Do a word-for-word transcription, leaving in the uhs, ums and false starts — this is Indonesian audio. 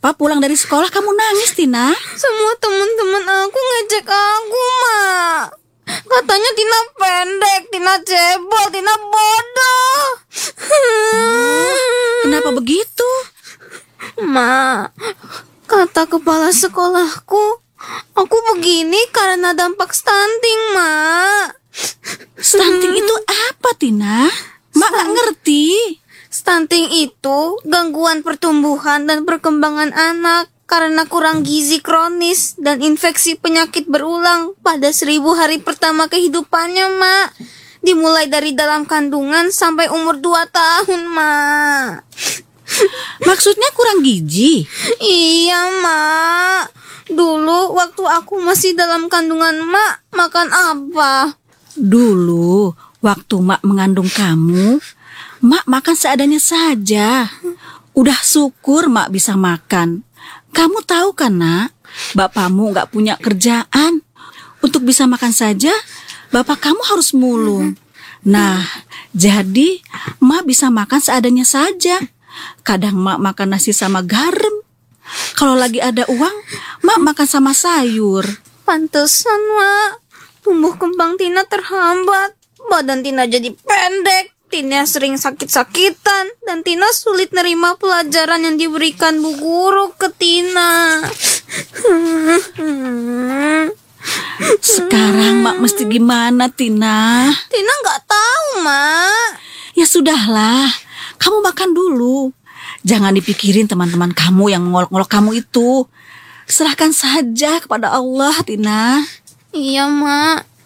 Kenapa pulang dari sekolah kamu nangis, Tina? Semua teman-teman aku ngejek aku, Mak. Katanya Tina pendek, Tina cebol, Tina bodoh. Kenapa begitu? Ma, kata kepala sekolahku, aku begini karena dampak stunting, Ma. Stunting itu apa, Tina? Mak nggak ngerti. Stunting itu gangguan pertumbuhan dan perkembangan anak karena kurang gizi kronis dan infeksi penyakit berulang pada seribu hari pertama kehidupannya, Mak. Dimulai dari dalam kandungan sampai umur dua tahun, Mak. Maksudnya kurang gizi? Iya, Mak. Dulu waktu aku masih dalam kandungan Mak, makan apa? Dulu waktu Mak mengandung kamu, Mak makan seadanya saja. Udah syukur Mak bisa makan. Kamu tahu kan, Nak, bapakmu gak punya kerjaan. Untuk bisa makan saja, bapak kamu harus mulung. Nah, jadi Mak bisa makan seadanya saja. Kadang Mak makan nasi sama garam. Kalau lagi ada uang, Mak makan sama sayur. Pantesan, Mak. Tumbuh kembang Tina terhambat. Badan Tina jadi pendek. Tina sering sakit-sakitan. Dan Tina sulit nerima pelajaran yang diberikan bu guru ke Tina. Sekarang Mak mesti gimana, Tina? Tina gak tahu, Mak. Ya sudahlah, kamu makan dulu. Jangan dipikirin teman-teman kamu yang mengolok-olok kamu itu. Serahkan saja kepada Allah, Tina. Iya, Mak.